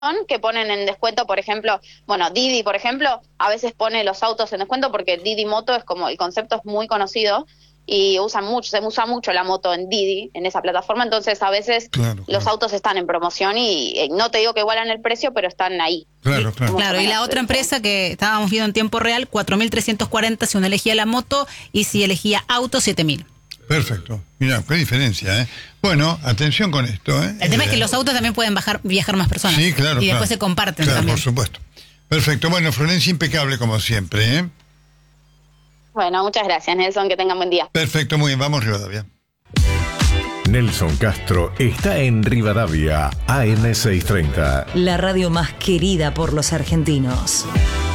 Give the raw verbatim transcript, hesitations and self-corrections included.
que ponen en descuento, por ejemplo, bueno, Didi, por ejemplo, a veces pone los autos en descuento porque Didi Moto es como, el concepto es muy conocido y usan mucho, se usa mucho la moto en Didi, en esa plataforma, entonces a veces Claro, los claro. autos están en promoción y eh, no te digo que igualan el precio, pero están ahí. Claro, claro. Más o Claro, y menos, la otra sí. empresa que estábamos viendo en tiempo real, cuatro mil trescientos cuarenta si uno elegía la moto y si elegía auto, siete mil. Perfecto. Mira, qué diferencia, ¿eh? Bueno, atención con esto, ¿eh? El tema Eh, es que los autos también pueden bajar, viajar más personas. Sí, claro. Y después claro. se comparten Claro, también. por supuesto. Perfecto. Bueno, Florencia, impecable como siempre, ¿eh? Bueno, muchas gracias, Nelson, que tengan buen día. Perfecto, muy bien. Vamos, Rivadavia. Nelson Castro está en Rivadavia, A M seiscientos treinta. La radio más querida por los argentinos.